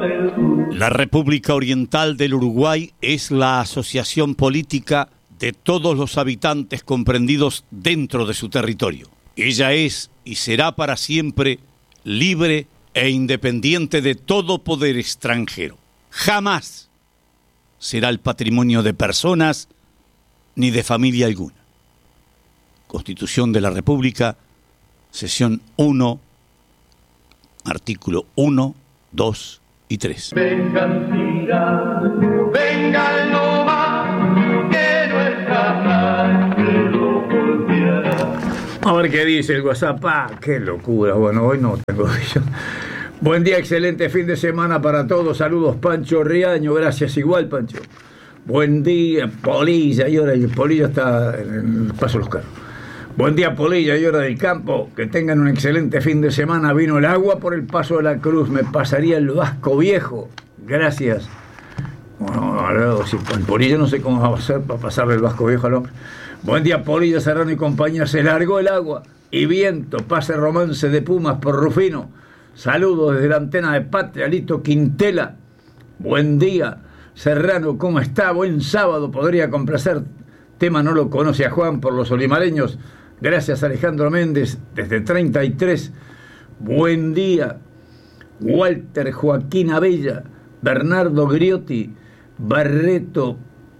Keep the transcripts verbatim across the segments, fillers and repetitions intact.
La República Oriental del Uruguay es la asociación política de todos los habitantes comprendidos dentro de su territorio. Ella es y será para siempre libre e independiente de todo poder extranjero. Jamás será el patrimonio de personas ni de familia alguna. Constitución de la República, sesión uno, artículo uno, dos y tres. Vengan, tira, vengan no más, que nuestra sangre lo volteará. A ver qué dice el WhatsApp. Ah, qué locura. Bueno, hoy no tengo yo. Buen día, excelente fin de semana para todos. Saludos, Pancho Riaño. Gracias, igual, Pancho. Buen día, Polilla. Y ahora el Polilla está en el Paso de los Carros. Buen día, Polilla y hora del campo. Que tengan un excelente fin de semana. Vino el agua por el Paso de la Cruz. Me pasaría el Vasco Viejo. Gracias. Bueno, ahora, si el Polilla no sé cómo va a hacer para pasarle el Vasco Viejo al hombre. Buen día, Polilla, Serrano y compañía. Se largó el agua y viento. Pase romance de Pumas por Rufino. Saludos desde la antena de Patria. Lito Quintela. Buen día, Serrano. ¿Cómo está? Buen sábado. Podría complacer. Tema no lo conoce a Juan por los olimareños. Gracias, Alejandro Méndez, desde treinta y tres. Buen día, Walter Joaquín Abella, Bernardo Griotti, Barreto,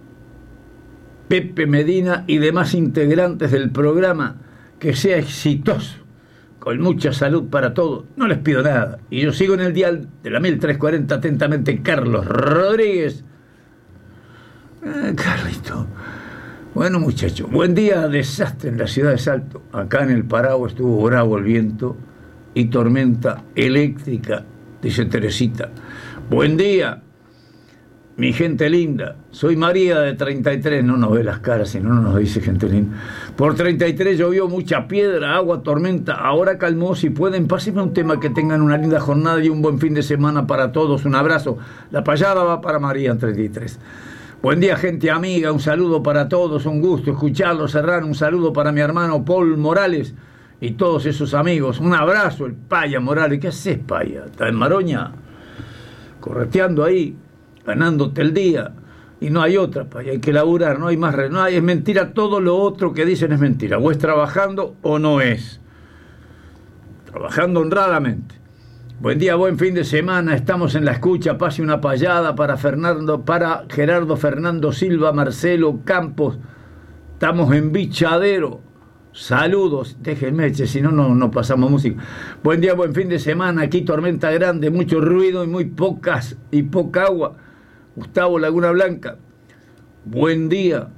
Pepe Medina y demás integrantes del programa. Que sea exitoso, con mucha salud para todos. No les pido nada. Y yo sigo en el dial de la mil trescientos cuarenta, atentamente, Carlos Rodríguez. Eh, Carlito. Bueno, muchachos, buen día. Desastre en la ciudad de Salto. Acá en el Paraguay estuvo bravo el viento y tormenta eléctrica, dice Teresita. Buen día, mi gente linda. Soy María de treinta y tres. No nos ve las caras, si no, no nos dice gente linda. Por treinta y tres llovió mucha piedra, agua, tormenta. Ahora calmó. Si pueden, pásenme un tema. Que tengan una linda jornada y un buen fin de semana para todos. Un abrazo. La payada va para María en treinta y tres. Buen día, gente amiga, un saludo para todos, un gusto escucharlos, Serrano, un saludo para mi hermano Paul Morales y todos esos amigos, un abrazo, el Paya Morales. ¿Qué haces, Paya? ¿Estás en Maroña? Correteando ahí, ganándote el día, y no hay otra, Paya, hay que laburar, no hay más, no hay, es mentira, todo lo otro que dicen es mentira, o es trabajando o no es, trabajando honradamente. Buen día, buen fin de semana, estamos en la escucha. Pase una payada para Fernando, para Gerardo Fernando Silva, Marcelo Campos. Estamos en Bichadero. Saludos, déjenme, si no, no, no pasamos música. Buen día, buen fin de semana. Aquí tormenta grande, mucho ruido y muy pocas y poca agua. Gustavo Laguna Blanca. Buen día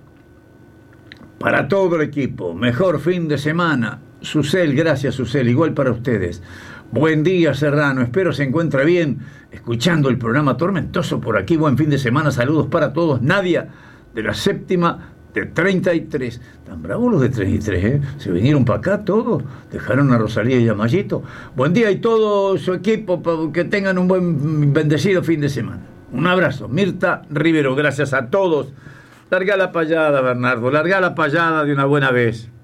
para todo el equipo. Mejor fin de semana. Susel, gracias, Susel. Igual para ustedes. Buen día, Serrano, espero se encuentre bien escuchando el programa tormentoso por aquí. Buen fin de semana, saludos para todos. Nadia, de la séptima de treinta y tres. Tan bravos los de treinta y tres, ¿eh? Se vinieron para acá todos, dejaron a Rosalía y a Mayito. Buen día y todo su equipo, que tengan un buen bendecido fin de semana. Un abrazo. Mirta Rivero, gracias a todos. Larga la payada, Bernardo, larga la payada de una buena vez.